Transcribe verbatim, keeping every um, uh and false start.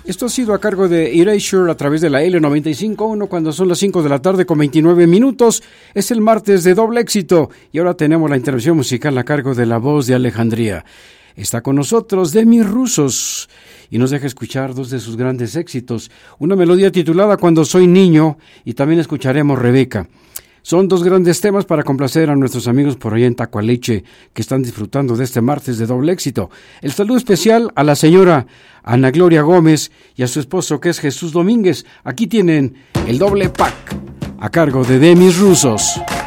Esto ha sido a cargo de Erasure a través de la L noventa y cinco punto uno cuando son las cinco de la tarde con veintinueve minutos. Es el martes de doble éxito y ahora tenemos la intervención musical a cargo de La Voz de Alejandría. Está con nosotros Demis Roussos y nos deja escuchar dos de sus grandes éxitos. Una melodía titulada Cuando soy niño y también escucharemos Rebeca. Son dos grandes temas para complacer a nuestros amigos por allá en Tacualeche que están disfrutando de este martes de doble éxito. El saludo especial a la señora Ana Gloria Gómez y a su esposo que es Jesús Domínguez. Aquí tienen el doble pack a cargo de Demis Roussos.